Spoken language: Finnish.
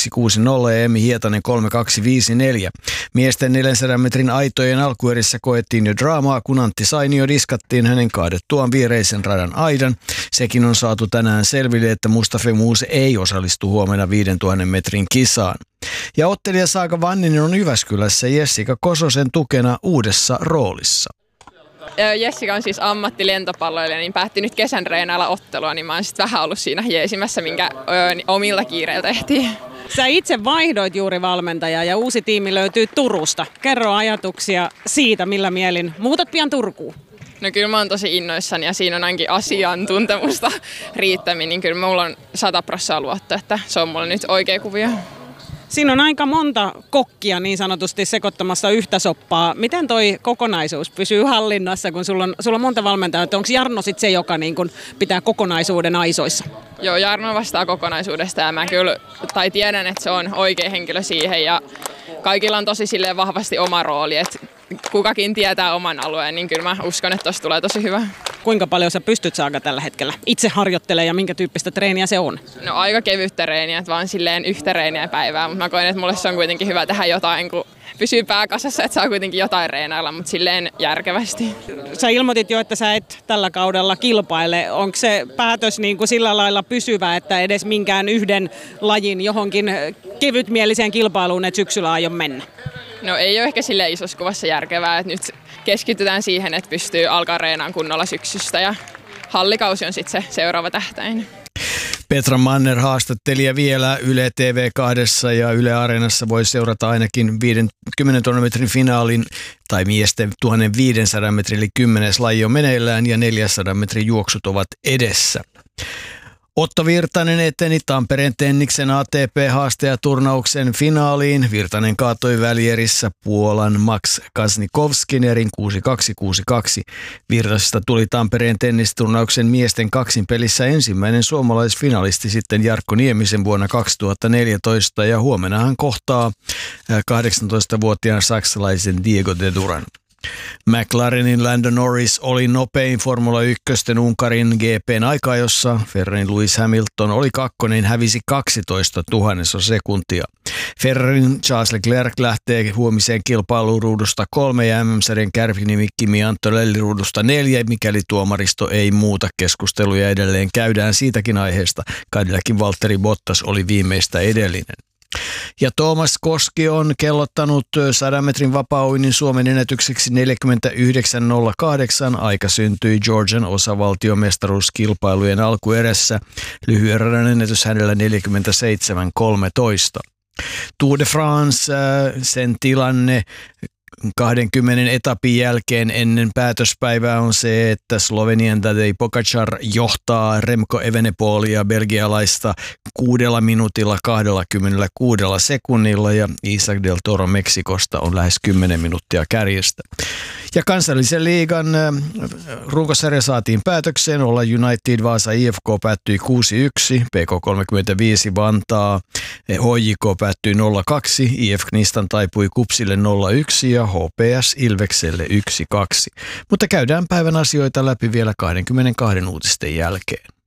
2.60 ja Emmi Hietanen 3.254. Miesten 400 metrin aitojen alkuerissä koettiin jo draamaa, kun Antti Sainio diskattiin hänen kaadettuaan viereisen radan aidan. Sekin on saatu tänään selville, että Mustafa Muuse ei osallistu huomenna 5000 metrin kisaan. Ja ottelija Saga Vanninen on Jyväskylässä Jessica Kososen tukena uudessa roolissa. Jessica on siis ammattilentopalloilija, niin päätti nyt kesän treenailla ottelua, niin mä oon sitten vähän ollut siinä jeesimässä, minkä omilta kiireiltä ehtii. Sä itse vaihdoit juuri valmentajaa ja uusi tiimi löytyy Turusta. Kerro ajatuksia siitä, millä mielin muutat pian Turkuun. No kyllä mä oon tosi innoissani ja siinä on ainakin asiantuntemusta riittämin, niin kyllä mulla on 100% luotto, että se on mulle nyt oikea kuvio. Siinä on aika monta kokkia niin sanotusti sekoittamassa yhtä soppaa. Miten toi kokonaisuus pysyy hallinnassa, kun sulla on monta valmentajaa? Onko Jarno sit se, joka niin kun pitää kokonaisuuden aisoissa? Joo, Jarno vastaa kokonaisuudesta ja mä kyllä tiedän, että se on oikea henkilö siihen ja kaikilla on tosi silleen vahvasti oma rooli, että kukakin tietää oman alueen, niin kyllä mä uskon, että tosta tulee tosi hyvä. Kuinka paljon sä pystyt Saaga tällä hetkellä itse harjoittelemaan ja minkä tyyppistä treeniä se on? No aika kevyttä treeniä, että vaan silleen yhtä treeniä päivää, mutta mä koen, että mulle se on kuitenkin hyvä tehdä jotain, kun pysyy pääkasassa, että saa kuitenkin jotain reenailla, mutta silleen järkevästi. Sä ilmoitit jo, että sä et tällä kaudella kilpaile. Onko se päätös niin kuin sillä lailla pysyvä, että edes minkään yhden lajin johonkin kevytmieliseen kilpailuun et syksyllä aio mennä? No ei ole ehkä sille isossa kuvassa järkevää, että nyt keskitytään siihen, että pystyy alkaa reenaan kunnolla syksystä ja hallikausi on sitten se seuraava tähtäin. Petra Manner haastattelija vielä Yle TV2 ja Yle Areenassa voi seurata ainakin 50 000 metrin finaalin tai miesten 1500 metrin eli 10. laji on meneillään ja 400 metrin juoksut ovat edessä. Otto Virtanen eteni Tampereen Tenniksen ATP-haastajaturnauksen finaaliin. Virtanen kaatoi välierissä Puolan Max Kasnikovskin erin 6-2-6-2. Virtasesta tuli Tampereen tennisturnauksen miesten kaksinpelissä ensimmäinen suomalaisfinalisti sitten Jarkko Niemisen vuonna 2014 ja huomenna hän kohtaa 18-vuotiaan saksalaisen Diego de Duran. McLarenin Lando Norris oli nopein Formula 1 Unkarin GP:n aikaa, jossa Ferrarin Lewis Hamilton oli kakkonen, hävisi 12 000 sekuntia. Ferrarin Charles Leclerc lähtee huomiseen kilpailuun ruudusta 3 ja MM-sarjan kärkinimi Kimi Antonelli ruudusta 4, mikäli tuomaristo ei muuta. Keskusteluja edelleen käydään siitäkin aiheesta. Cadillacin Valtteri Bottas oli viimeistä edellinen. Ja Tuomas Koski on kellottanut 100 metrin vapaa-uinnin Suomen ennätykseksi 49.08. Aika syntyi Georgian osavaltiomestaruuskilpailujen alkuerässä. Lyhyen radan ennätys hänellä 47.13. Tour de France, sen tilanne 20 etapin jälkeen ennen päätöspäivää on se, että Slovenian Tadej Pogačar johtaa Remco Evenepoelia belgialaista 6 minuutilla 26 sekunnilla ja Isaac del Toro Meksikosta on lähes 10 minuuttia kärjestä. Ja kansallisen liigan runkosarja saatiin päätökseen. Olla United Vaasa IFK päättyi 6-1, PK35 Vantaa HJK päättyi 0-2, IF Knistan taipui Kupsille 0-1 ja HPS Ilvekselle 1-2. Mutta käydään päivän asioita läpi vielä 22 uutisten jälkeen.